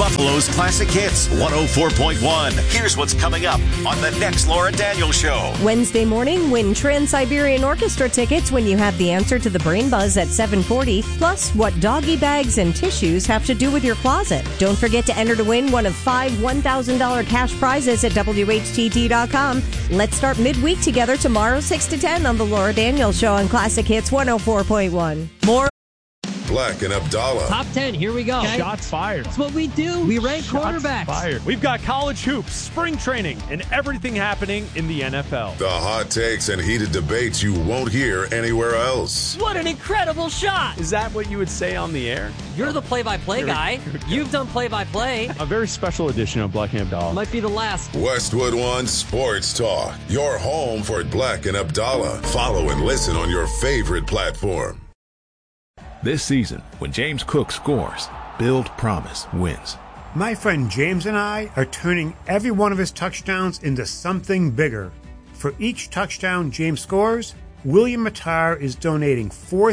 Buffalo's Classic Hits 104.1. Here's what's coming up on the next Laura Daniels Show. Wednesday morning, win Trans-Siberian Orchestra tickets when you have the answer to the Brain Buzz at 7:40. Plus, what doggy bags and tissues have to do with your closet. Don't forget to enter to win one of 5 $1,000 cash prizes at WHTT.com. Let's start midweek together tomorrow, 6 to 10 on the Laura Daniels Show on Classic Hits 104.1. More Black and Abdallah. Top 10, here we go. Okay. Shots fired. That's what we do. We rank quarterbacks. Fired. We've got college hoops, spring training, and everything happening in the NFL. The hot takes and heated debates you won't hear anywhere else. What an incredible shot. Is that what you would say on the air? You're the play-by-play guy. You've done play-by-play. A very special edition of Black and Abdallah. Might be the last. Westwood One Sports Talk. Your home for Black and Abdallah. Follow and listen on your favorite platform. This season, when James Cook scores, Build Promise wins. My friend James and I are turning every one of his touchdowns into something bigger. For each touchdown James scores, William Matar is donating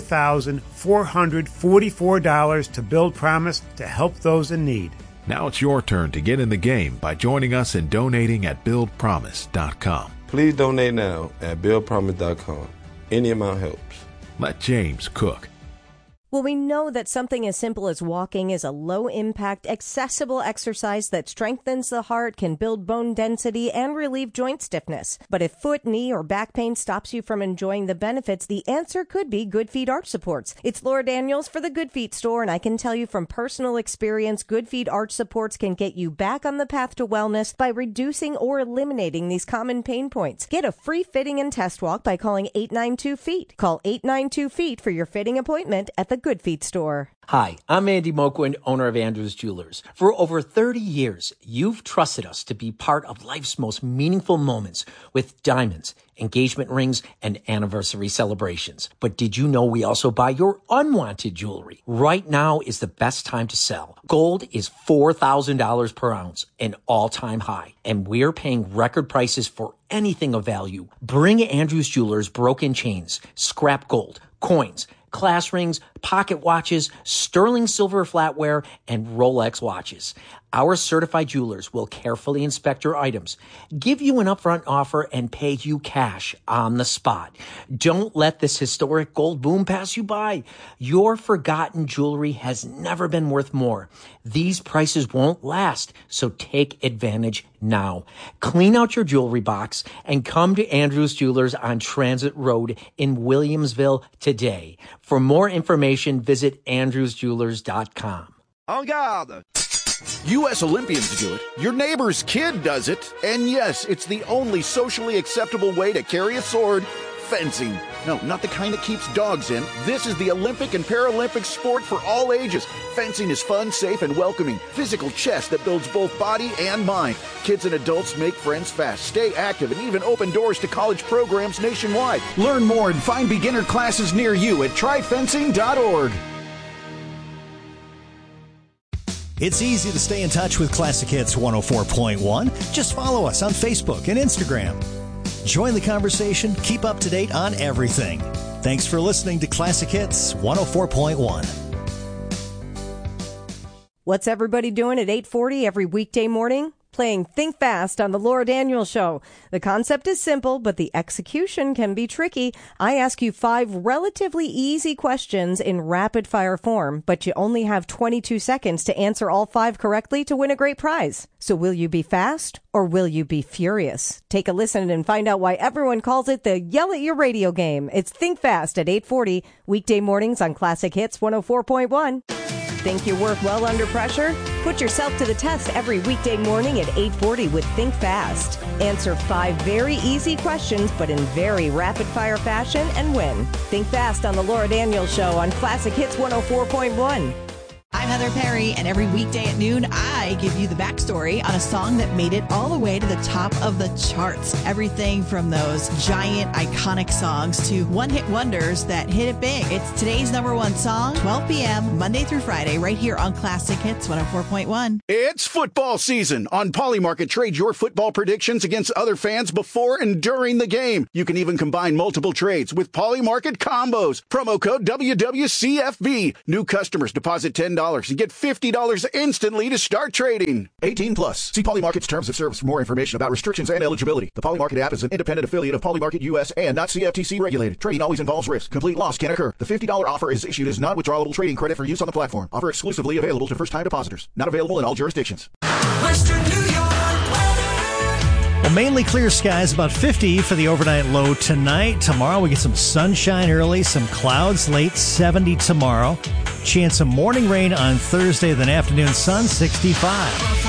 $4,444 to Build Promise to help those in need. Now it's your turn to get in the game by joining us and donating at BuildPromise.com. Please donate now at BuildPromise.com. Any amount helps. Let James cook. Well, we know that something as simple as walking is a low-impact, accessible exercise that strengthens the heart, can build bone density, and relieve joint stiffness. But if foot, knee, or back pain stops you from enjoying the benefits, the answer could be Good Feet Arch Supports. It's Laura Daniels for the Good Feet store, and I can tell you from personal experience, Good Feet Arch Supports can get you back on the path to wellness by reducing or eliminating these common pain points. Get a free fitting and test walk by calling 892-FEET. Call 892-FEET for your fitting appointment at the Good Feet store. Hi, I'm Andy Moquin, owner of Andrews Jewelers. For over 30 years, you've trusted us to be part of life's most meaningful moments with diamonds, engagement rings, and anniversary celebrations. But did you know we also buy your unwanted jewelry? Right now is the best time to sell. Gold is $4,000 per ounce, an all-time high, and we're paying record prices for anything of value. Bring Andrews Jewelers broken chains, scrap gold, coins, class rings, pocket watches, sterling silver flatware, and Rolex watches. Our certified jewelers will carefully inspect your items, give you an upfront offer, and pay you cash on the spot. Don't let this historic gold boom pass you by. Your forgotten jewelry has never been worth more. These prices won't last, so take advantage now. Clean out your jewelry box and come to Andrews Jewelers on Transit Road in Williamsville today. For more information, visit andrewsjewelers.com. En garde! U.S. Olympians do it. Your neighbor's kid does it. And yes, it's the only socially acceptable way to carry a sword. Fencing. No, not the kind that keeps dogs in. This is the Olympic and Paralympic sport for all ages. Fencing is fun, safe, and welcoming. Physical chess that builds both body and mind. Kids and adults make friends fast, stay active, and even open doors to college programs nationwide. Learn more and find beginner classes near you at tryfencing.org. It's easy to stay in touch with Classic Hits 104.1. Just follow us on Facebook and Instagram. Join the conversation. Keep up to date on everything. Thanks for listening to Classic Hits 104.1. What's everybody doing at 8:40 every weekday morning? Playing Think Fast on the Laura Daniels Show. The concept is simple, but the execution can be tricky. I ask you 5 relatively easy questions in rapid-fire form, but you only have 22 seconds to answer all 5 correctly to win a great prize. So will you be fast or will you be furious? Take a listen and find out why everyone calls it the Yell at Your Radio game. It's Think Fast at 8:40, weekday mornings on Classic Hits 104.1. Think you work well under pressure? Put yourself to the test every weekday morning at 8:40 with Think Fast. Answer 5 very easy questions, but in very rapid-fire fashion, and win. Think Fast on the Laura Daniels Show on Classic Hits 104.1. I'm Heather Perry, and every weekday at noon, I give you the backstory on a song that made it all the way to the top of the charts. Everything from those giant, iconic songs to one-hit wonders that hit it big. It's today's number one song, 12 p.m., Monday through Friday, right here on Classic Hits 104.1. It's football season. On Polymarket, trade your football predictions against other fans before and during the game. You can even combine multiple trades with Polymarket combos. Promo code WWCFB. New customers deposit $10 $1,000 and get $50 instantly to start trading. 18 plus. See Polymarket's terms of service for more information about restrictions and eligibility. The Polymarket app is an independent affiliate of Polymarket US and not CFTC regulated. Trading always involves risk. Complete loss can occur. The $50 offer is issued as non-withdrawable trading credit for use on the platform. Offer exclusively available to first-time depositors. Not available in all jurisdictions. Western New York. Well, mainly clear skies, about 50 for the overnight low tonight. Tomorrow we get some sunshine early, some clouds late, 70 tomorrow. Chance of morning rain on Thursday, then afternoon sun, 65.